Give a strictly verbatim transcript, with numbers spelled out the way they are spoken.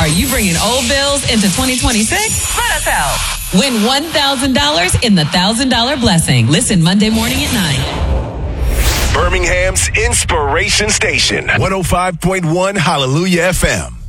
you bringing old bills into twenty twenty-six? Let us help. Win one thousand dollars in the one thousand dollars Blessing. Listen Monday morning at nine. Birmingham's Inspiration Station, one oh five point one Hallelujah F M.